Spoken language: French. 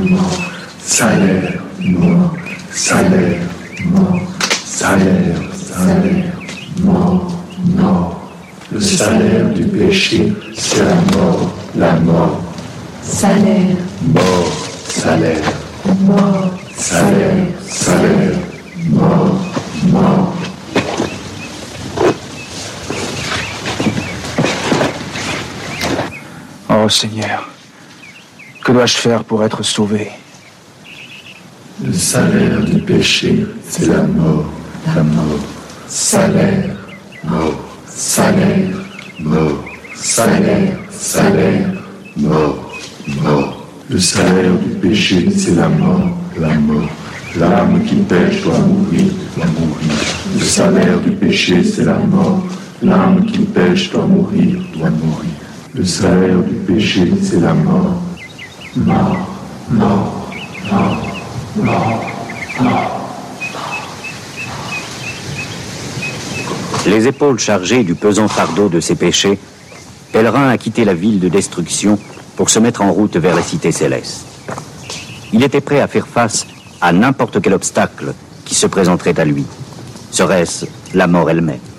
salaire, mort, salaire, mort, salaire, salaire, mort, mort. Le salaire du péché, c'est la mort, la mort. Salaire, Mort, salaire, mort, salaire, salaire, mort, mort. Oh Seigneur, que dois-je faire pour être sauvé? Le salaire du péché, c'est la mort, la mort. Salaire, mort, salaire, mort, salaire, salaire, mort, mort. Le salaire du péché, c'est la mort, la mort. L'âme qui pêche doit mourir, doit mourir. Le salaire du péché, c'est la mort. L'âme qui pêche doit mourir, doit mourir. Le salaire du péché, c'est la mort. Mort, mort, mort, mort, mort. Les épaules chargées du pesant fardeau de ses péchés, Pèlerin a quitté la ville de destruction pour se mettre en route vers la cité céleste. Il était prêt à faire face à n'importe quel obstacle qui se présenterait à lui. Serait-ce la mort elle-même?